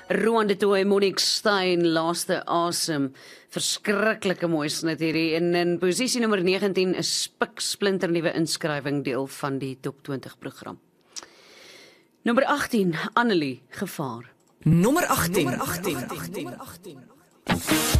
Roan de Tooy, Monique Stein, Laaste Asem. Verskriklike mooi snit hierdie. En in posisie nommer 19 is spiksplinternuwe inskrywing deel van die Top 20 program. Nommer 18, Annelie, Gevaar. Nommer 18.